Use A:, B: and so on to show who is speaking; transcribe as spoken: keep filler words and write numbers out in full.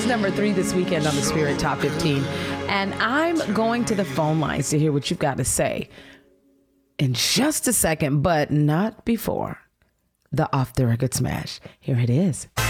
A: was number three this weekend on the Spirit Top fifteen. And I'm going to the phone lines to hear what you've got to say in just a second, but not before the Off the Record Smash. Here it is.